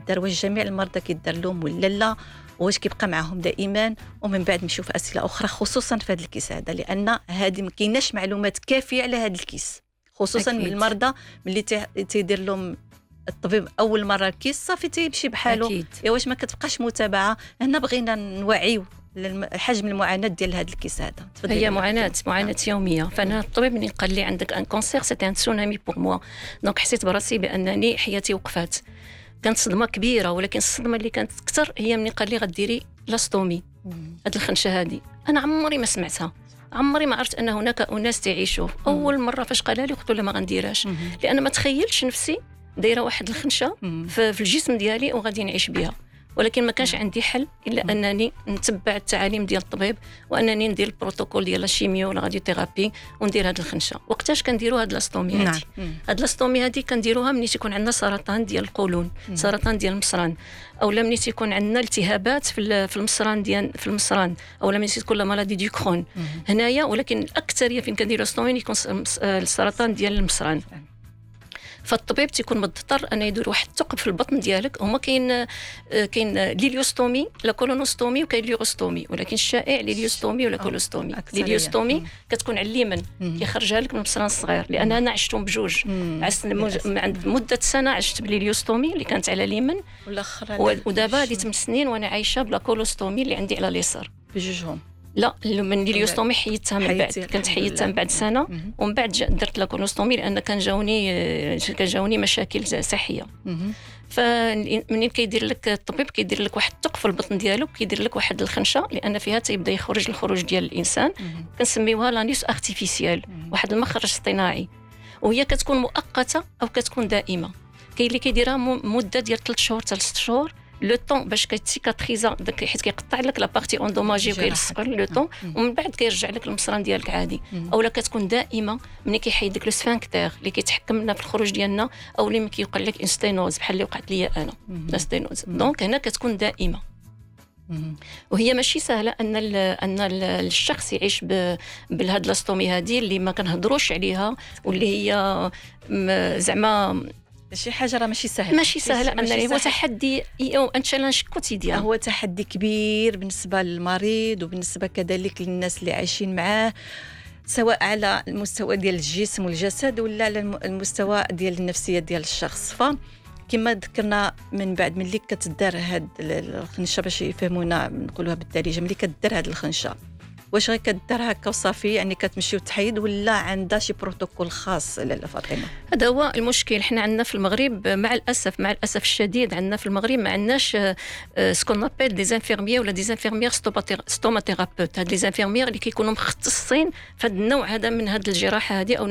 كيدار، واش جميع المرضى كيدار لهم ولا لا، واش كيبقى معهم دائما، ومن بعد نمشيو في اسئله اخرى خصوصا في هذا الكيس هذا، لان هذه ما كايناش معلومات كافيه على هذا الكيس، خصوصا أكيد. المرضى ملي تيدير لهم الطبيب اول مره الكيس صافي تيمشي بحاله. أكيد. واش ما كتبقاش متابعه؟ هنا بغينا نوعيو حجم المعاناه ديال هذا الكيس هذا. هي معاناه يوميه. فانا الطبيب من قال لي عندك ان كونسير سيتي ان تسونامي بور موا، دونك حسيت براسي بانني حياتي وقفات. كانت صدمه كبيره، ولكن الصدمه اللي كانت اكثر هي من قال لي غديري لاستومي. هاد الخنشه هذه انا عمري ما سمعتها، عمري ما عرفت ان هناك اناس تعيشوا. اول مره فاش قال لي قلت له ما غنديرهاش، لان ما تخيلتش نفسي دايره واحد الخنشه في الجسم ديالي وغادي نعيش بها. ولكن ما كانش عندي حل الا انني نتبع التعاليم ديال الطبيب، وانني ندير البروتوكول ديال الشيميو والراديوثيرابي وندير هذه الخنشه. وقتاش كنديروا هذه الاستومي هذه؟ هذه الاستومي هذه كنديروها ملي تيكون عندنا سرطان ديال القولون، سرطان ديال المصران، او ملي تيكون عندنا التهابات في المصران او ملي تكون لا مالادي دو كرون هنايا. ولكن الاكثريه فين كنديروا الاستومي يكون السرطان ديال المصران. فالطبيب تيكون مضطر ان يدير واحد الثقب في البطن ديالك. هما كاين ليليوستومي، لا كولونوستومي، وكاين ليوروستومي، ولكن الشائع ليليوستومي ولا كولوستومي. ليليوستومي كتكون على اليمين، كيخرجها لك من المصران الصغير، لان انا عشتهم بجوج. عشت عند مده سنه عشت بالليليوستومي اللي كانت على اليمين، ودابا هذه 8 سنين وانا عايشه بلا كولوستومي اللي عندي على اليسار بجوجهم. لا، من اليوستومي حيدتها من بعد، كنت حيدتها من بعد سنه، ومن بعد درت لا كولوستومي لان كان جاوني مشاكل صحيه. فمنين كيدير لك الطبيب كيدير لك واحد الثقب في البطن ديالو، كيدير لك واحد الخنشه لان فيها تيبدا يخرج الخروج ديال الانسان، كنسميوها لانيس ارتيفيسيال، واحد المخرج اصطناعي، وهي كتكون مؤقته او كتكون دائمه. كاين اللي كيديرها مده ديال 3 شهور حتى 6 شهور لو طون باش كتسيكاتريزا، حيت كيقطع لك لا بارتي اوندوماجي وكيلصق لو طون، ومن بعد كيرجع لك المصران ديالك عادي. اولا كتكون دائمه ملي كيحيد لك لو سفانكتير اللي كيتحكم لنا في الخروج ديالنا، او اللي كيوقع لك انستينوز بحال اللي وقعت لي انا انستينوز. دونك هنا كتكون دائمه. وهي ماشي سهله ان الشخص يعيش بهاد لاستومي هذه اللي ما كنهضروش عليها، واللي هي زعما شي حاجه راه ماشي سهله ان هو تحدي او ان تشالنج كوتيديان، هو تحدي كبير بالنسبه للمريض وبالنسبه كذلك للناس اللي عايشين معاه، سواء على المستوى ديال الجسم والجسد ولا على المستوى ديال النفسيه ديال الشخص. كما ذكرنا من بعد ملي كتدار هاد الخنشه باش يفهمونا نقولوها بالدارجه، ملي كدار هاد الخنشه واش غير كدار هكا وصافي يعني كتمشي وتحيد، ولا عندها شي بروتوكول خاص لاله فاطمه؟ هذا هو المشكل. حنا عندنا في المغرب مع الاسف الشديد عندنا في المغرب ما عندناش سكون ابل دي انفيرميير ولا دي انفيرميير ستوماتيرابوت. هاد لي انفيرميير اللي كيكونوا مختصين في هذا النوع هذا من هاد الجراحه هذه، او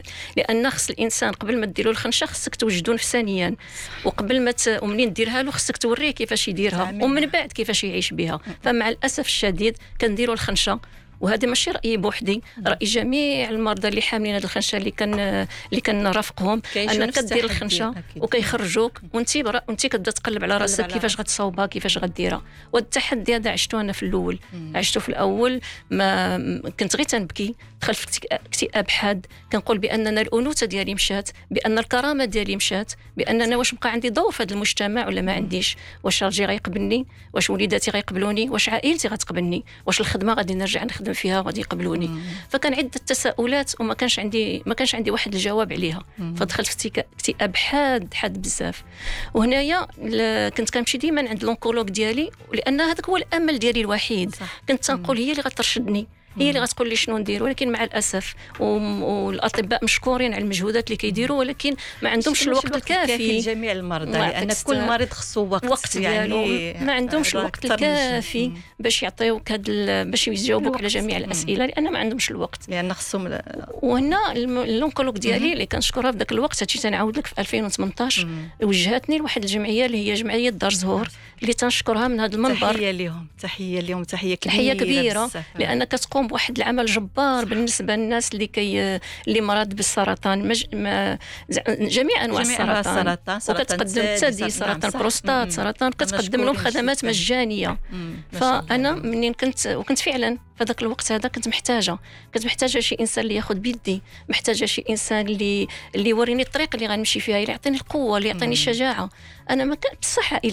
لان خص الانسان قبل ما ديروا الخنشه خصك توجدوا نفسانيا، وقبل ما ومنين ديرها له خصك توريه كيفاش يديرها، ومن بعد كيفاش يعيش بها. فمع الاسف الشديد كنديروا الخنشه، وهذا ماشي رايي بوحدي، راي جميع المرضى اللي حاملين هذه الخنشه اللي كنرافقهم، ان كدير الخنشه وكيخرجوك وانت كتبدا تقلب على راسك كيفاش غتصاوبها كيفاش غديرها. وهذا التحدي هذا عشته انا في الاول، عشته في الاول ما كنت غير تنبكي، دخلت في اكتئاب حاد، كنقول باننا الانوثه ديالي مشات، بان الكرامه ديالي مشات، باننا واش بقى عندي ضوء في هذا المجتمع ولا ما عنديش، واش راجلي غيقبلني، واش وليداتي غيقبلوني، واش عائلتي غتقبلني، واش الخدمه غادي نرجع نخدم فيها غادي يقبلوني. فكان عده تساؤلات وما كانش عندي واحد الجواب عليها. فدخلت في اكتئاب حاد بزاف. وهنايا كنت كنمشي ديما عند لونكولوج ديالي، لان هذاك هو الامل ديالي الوحيد. كنت تنقول هي اللي غترشدني، هي اللي غتقول لي شنو ندير. ولكن مع الاسف والاطباء مشكورين على المجهودات اللي كيديروا، ولكن ما عندهمش الوقت الكافي لجميع المرضى، لان كل مريض خصو وقت يعني ما عندهمش الوقت الكافي باش يعطيوك باش يجاوبوك على جميع الاسئله، لان ما عندهمش الوقت، لان خصهم. وهنا اللونكولوج ديالي اللي كنشكرها في ذاك الوقت، هادشي تنعاود لك في 2018 وجهتني لواحد الجمعيه اللي هي جمعيه دار زهور، اللي تنشكرها من هذا المنبر. تحيه كبيره لان كتقوم بواحد العمل جبار بالنسبه للناس اللي مرض بالسرطان، جميع انواع السرطان، وكتقدم تدي سرطان بروستات، سرطان، كتقدم لهم خدمات مجانيه. فانا منين كنت فعلا في ذاك الوقت هذا كنت محتاجه شي انسان اللي ياخذ بيدي، محتاجه شي انسان اللي يوريني الطريق اللي غنمشي فيها، اللي يعطيني القوه، اللي يعطيني الشجاعه. انا ما كنت بصح